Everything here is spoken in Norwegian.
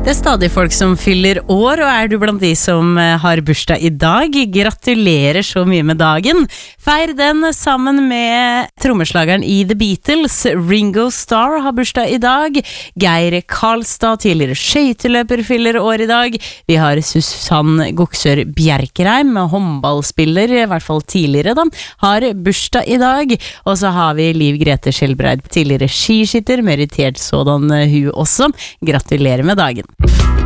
Det stadig folk som fyller år, og du blant de som har bursdag I dag? Gratulerer så mye med dagen. Feir den sammen med trommeslageren I The Beatles. Ringo Starr har bursdag I dag. Geir Karlstad, tidligere skøyteløper, fyller år I dag. Vi har Susann Goksør Bjerkreim, håndballspiller, I hvert fall tidligere da, har bursdag I dag. Og så har vi Liv Grete Skjelbreid, tidligere skiskytter, meritert sådan hun også. Gratulerer med dagen.